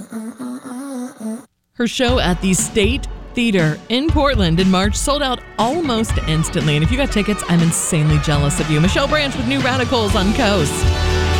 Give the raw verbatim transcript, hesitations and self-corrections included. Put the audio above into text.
Her show at the State Theater in Portland in March sold out almost instantly. And if you got tickets, I'm insanely jealous of you. Michelle Branch with New Radicals on Coast.